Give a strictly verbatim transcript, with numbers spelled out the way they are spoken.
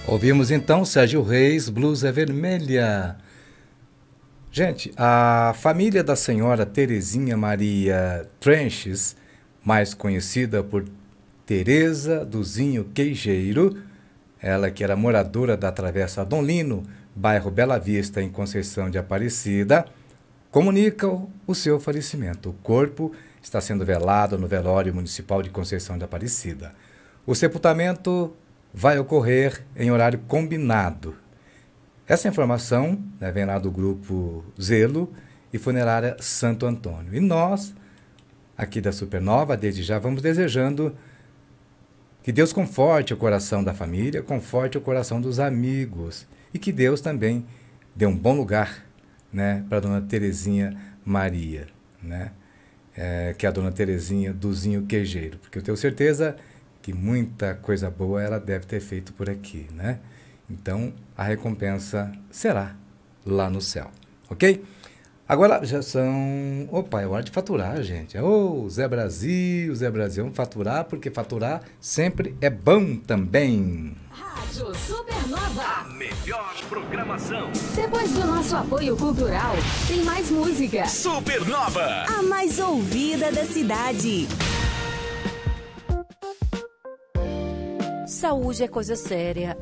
Ouvimos então Sérgio Reis, Blusa Vermelha. Gente, a família da senhora Terezinha Maria Trenches, mais conhecida por Tereza Duzinho Queijeiro, ela que era moradora da Travessa Dom Lino, bairro Bela Vista, em Conceição de Aparecida, comunica o seu falecimento. O corpo está sendo velado no velório municipal de Conceição de Aparecida. O sepultamento vai ocorrer em horário combinado. Essa informação, né, vem lá do grupo Zelo e Funerária Santo Antônio. E nós, aqui da Supernova, desde já vamos desejando que Deus conforte o coração da família, conforte o coração dos amigos e que Deus também dê um bom lugar, né, para a dona Terezinha Maria, né, é, que é a dona Terezinha Duzinho Queijeiro, porque eu tenho certeza que muita coisa boa ela deve ter feito por aqui, né? Então, a recompensa será lá no céu, ok? Agora já são... Opa, é hora de faturar, gente. Ô, Zé Brasil, Zé Brasil, vamos faturar, porque faturar sempre é bom também. Rádio Supernova. A melhor programação. Depois do nosso apoio cultural, tem mais música. Supernova. A mais ouvida da cidade. Saúde é coisa séria.